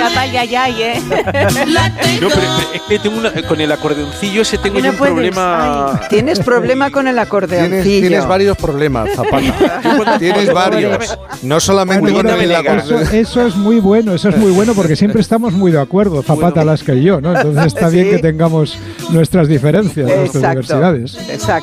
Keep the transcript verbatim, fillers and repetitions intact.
Zapata, ya, ya, ¿eh? No, pero, pero es que tengo una, con el acordeoncillo ese tengo No yo un puedes. problema. Ay. Tienes problema con el acordeoncillo. Tienes, tienes varios problemas, Zapata. Tienes varios. No solamente Bueno, con bueno, el Venegas. eso, acordeoncillo. eso es muy bueno, eso es muy bueno porque siempre estamos muy de acuerdo, Zapata, Bueno. Lasca y yo, ¿no? Entonces está bien Sí. que tengamos nuestras diferencias, nuestras Exacto, diversidades. exacto.